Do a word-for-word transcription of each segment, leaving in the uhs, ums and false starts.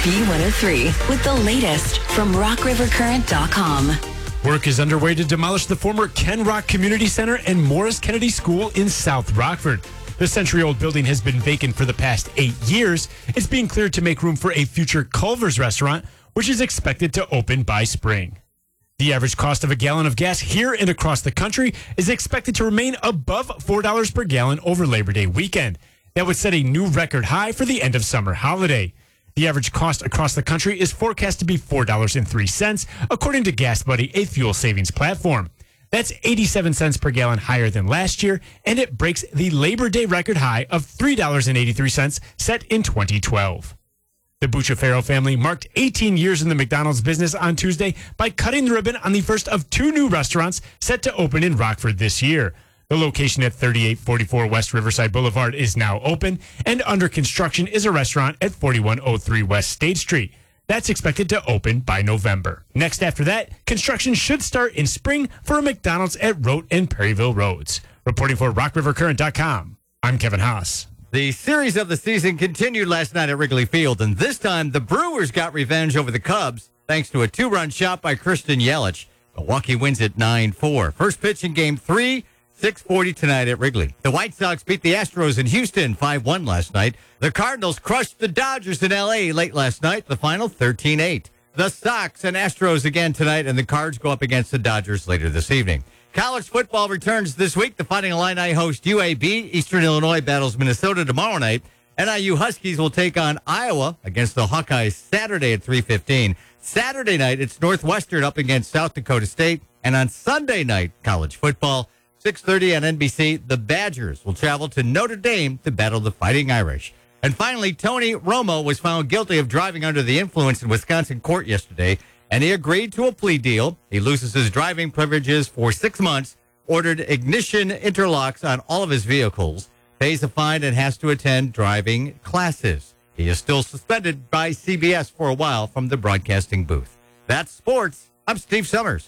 B one oh three with the latest from rock river current dot com. Work is underway to demolish the former Ken Rock Community Center and Morris Kennedy School in South Rockford. The century-old building has been vacant for the past eight years. It's being cleared to make room for a future Culver's restaurant, which is expected to open by spring. The average cost of a gallon of gas here and across the country is expected to remain above four dollars per gallon over Labor Day weekend. That would set a new record high for the end of summer holiday. The average cost across the country is forecast to be four dollars and three cents, according to GasBuddy, a fuel savings platform. That's eighty-seven cents per gallon higher than last year, and it breaks the Labor Day record high of three dollars and eighty-three cents set in twenty twelve. The Bucciafero family marked eighteen years in the McDonald's business on Tuesday by cutting the ribbon on the first of two new restaurants set to open in Rockford this year. The location at thirty-eight forty-four West Riverside Boulevard is now open, and under construction is a restaurant at forty-one oh three West State Street. That's expected to open by November. Next after that, construction should start in spring for a McDonald's at Rote and Perryville Roads. Reporting for rock river current dot com, I'm Kevin Haas. The series of the season continued last night at Wrigley Field, and this time the Brewers got revenge over the Cubs thanks to a two-run shot by Christian Yelich. Milwaukee wins it nine four. First pitch in game three, six forty tonight at Wrigley. The White Sox beat the Astros in Houston five one last night. The Cardinals crushed the Dodgers in L A late last night, the final thirteen eight. The Sox and Astros again tonight, and the Cards go up against the Dodgers later this evening. College football returns this week. The Fighting Illini host U A B. Eastern Illinois battles Minnesota tomorrow night. N I U Huskies will take on Iowa against the Hawkeyes Saturday at three fifteen. Saturday night, it's Northwestern up against South Dakota State. And on Sunday night, college football, six thirty on N B C, the Badgers will travel to Notre Dame to battle the Fighting Irish. And finally, Tony Romo was found guilty of driving under the influence in Wisconsin court yesterday, and he agreed to a plea deal. He loses his driving privileges for six months, ordered ignition interlocks on all of his vehicles, pays a fine, and has to attend driving classes. He is still suspended by C B S for a while from the broadcasting booth. That's sports. I'm Steve Summers.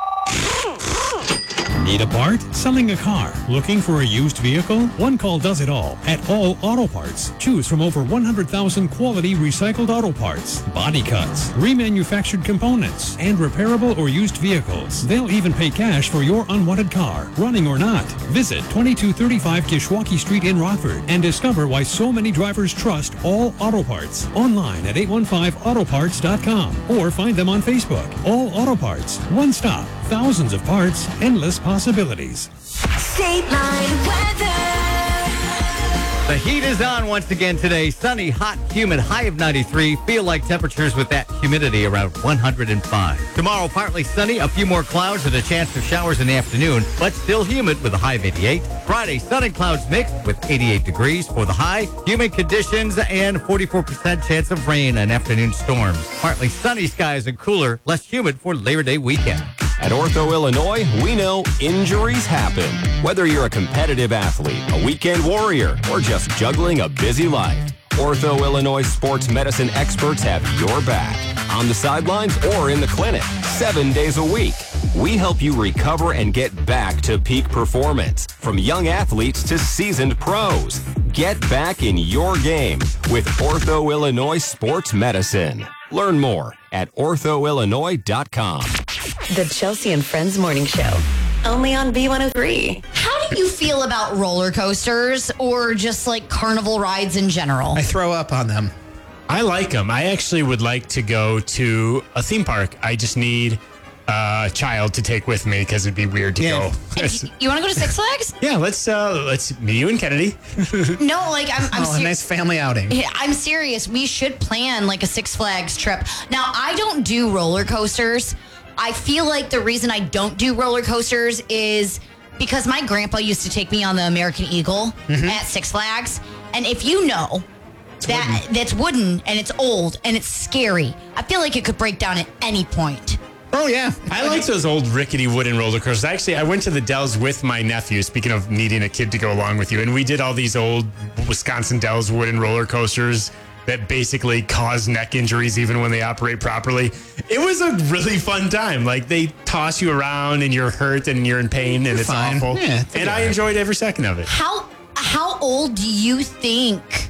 Need a part? Selling a car? Looking for a used vehicle? One call does it all at All Auto Parts. Choose from over one hundred thousand quality recycled auto parts, body cuts, remanufactured components, and repairable or used vehicles. They'll even pay cash for your unwanted car, running or not. Visit twenty-two thirty-five Kishwaukee Street in Rockford and discover why so many drivers trust All Auto Parts. Online at eight one five auto parts dot com or find them on Facebook. All Auto Parts. One stop. Thousands of parts. Endless possibilities. State Line weather. The heat is on once again today. Sunny, hot, humid, high of ninety-three. Feel like temperatures with that humidity around one hundred five. Tomorrow, partly sunny, a few more clouds and a chance of showers in the afternoon, but still humid with a high of eighty-eight. Friday, sun and clouds mixed with eighty-eight degrees for the high. Humid conditions and forty-four percent chance of rain and afternoon storms. Partly sunny skies and cooler, less humid for Labor Day weekend. At Ortho Illinois, we know injuries happen. Whether you're a competitive athlete, a weekend warrior, or just juggling a busy life, Ortho Illinois sports medicine experts have your back. On the sidelines or in the clinic, seven days a week. We help you recover and get back to peak performance. From young athletes to seasoned pros. Get back in your game with Ortho Illinois Sports Medicine. Learn more at ortho illinois dot com. The Chelsea and Friends Morning Show. Only on B one oh three. How do you feel about roller coasters or just like carnival rides in general? I throw up on them. I like them. I actually would like to go to a theme park. I just need uh, a child to take with me because it'd be weird to Yeah. go. And you you want to go to Six Flags? Yeah, let's uh, let's me, you, and Kennedy. No, like I'm. I'm Oh, a ser- nice family outing. Yeah, I'm serious. We should plan like a Six Flags trip. Now, I don't do roller coasters. I feel like the reason I don't do roller coasters is because my grandpa used to take me on the American Eagle at Six Flags. And if you know that that's wooden and it's old and it's scary, I feel like it could break down at any point. Oh, yeah. I like those old rickety wooden roller coasters. Actually, I went to the Dells with my nephew, speaking of needing a kid to go along with you, and we did all these old Wisconsin Dells wooden roller coasters that basically cause neck injuries even when they operate properly. It was a really fun time. Like, they toss you around and you're hurt and you're in pain and it's fine. awful. Yeah, it's and I okay. enjoyed every second of it. How how old do you think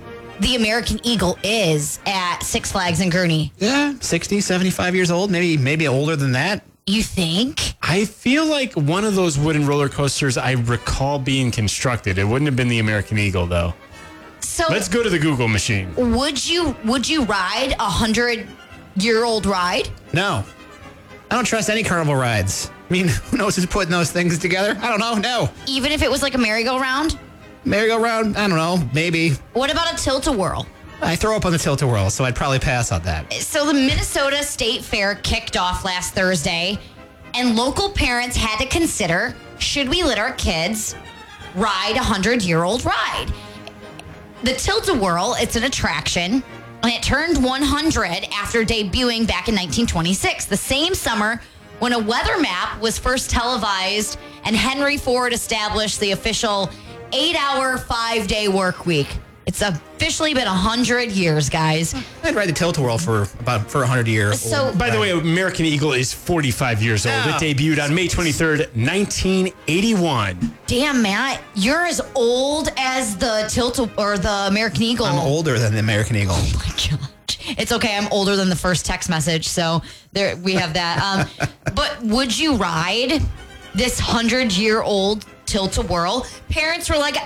the American Eagle is at Six Flags in Gurnee? Yeah, sixty, seventy-five years old, maybe maybe older than that. You think? I feel like one of those wooden roller coasters I recall being constructed. It wouldn't have been the American Eagle, though. So Let's go to the Google machine. would you would you ride a hundred year old ride? No. I don't trust any carnival rides. I mean, who knows who's putting those things together? I don't know. No. Even if it was like a merry-go-round? Merry-go-round? I don't know. Maybe. What about a tilt-a-whirl? I throw up on the tilt-a-whirl, so I'd probably pass on that. So the Minnesota State Fair kicked off last Thursday, and local parents had to consider, should we let our kids ride a hundred-year-old ride? The Tilt-A-Whirl, it's an attraction, and it turned one hundred after debuting back in nineteen twenty-six, the same summer when a weather map was first televised and Henry Ford established the official eight-hour, five-day work week. It's officially been one hundred years, guys. I'd ride the tilt-a-whirl for about for one hundred years. So- By the way, American Eagle is forty-five years old. Yeah. It debuted on May twenty-third, nineteen eighty-one. Damn, Matt, you're as old as the Tilt or the American Eagle. I'm older than the American Eagle. Oh my gosh. It's okay. I'm older than the first text message, so there we have that. Um, but would you ride this hundred-year-old Tilt-A-Whirl? Parents were like,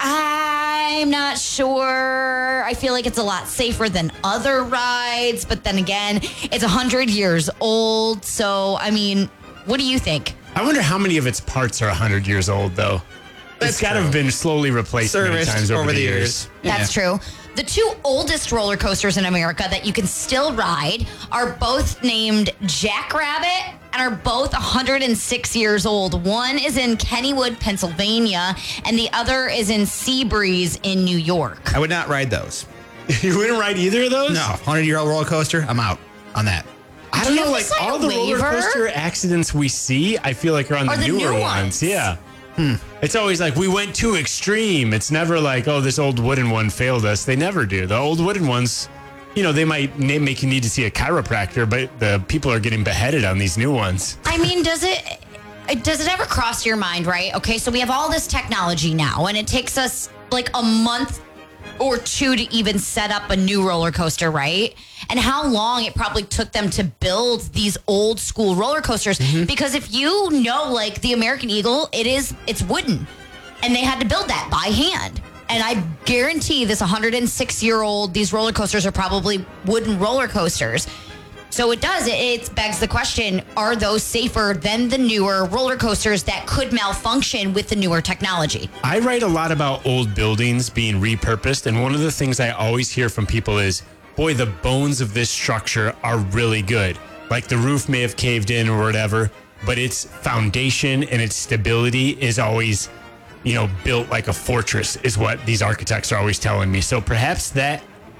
I'm not sure. I feel like it's a lot safer than other rides, but then again, it's a hundred years old. So, I mean, what do you think? I wonder how many of its parts are one hundred years old, though. That's it's got to true. have been slowly replaced many Serviced times over, over the the years. years. That's true. The two oldest roller coasters in America that you can still ride are both named Jackrabbit and are both one hundred six years old. One is in Kennywood, Pennsylvania, and the other is in Seabreeze in New York. I would not ride those. You wouldn't ride either of those? No, hundred-year-old roller coaster, I'm out on that. I Do don't you know, have like to sign all a the roller waiver? coaster accidents we see, I feel like are on Are the, the newer new ones. ones? Yeah. It's always like we went too extreme. It's never like, oh, this old wooden one failed us. They never do. The old wooden ones, you know, they might na- make you need to see a chiropractor, but the people are getting beheaded on these new ones. I mean, does it does it ever cross your mind, right? Okay, so we have all this technology now, and it takes us like a month or two to even set up a new roller coaster, right? And how long it probably took them to build these old school roller coasters. Because if you know, like the American Eagle, it is, it's wooden. And they had to build that by hand. And I guarantee this one hundred six year old, these roller coasters are probably wooden roller coasters. So it does, it, it begs the question, are those safer than the newer roller coasters that could malfunction with the newer technology? I write a lot about old buildings being repurposed, and one of the things I always hear from people is, boy, the bones of this structure are really good. Like the roof may have caved in or whatever, but its foundation and its stability is always, you know, built like a fortress, is what these architects are always telling me. So perhaps that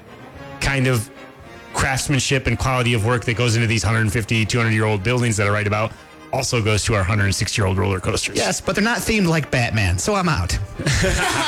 kind of craftsmanship and quality of work that goes into these one hundred fifty, two hundred year old buildings that I write about also goes to our one hundred six year old roller coasters. Yes, but they're not themed like Batman, so I'm out.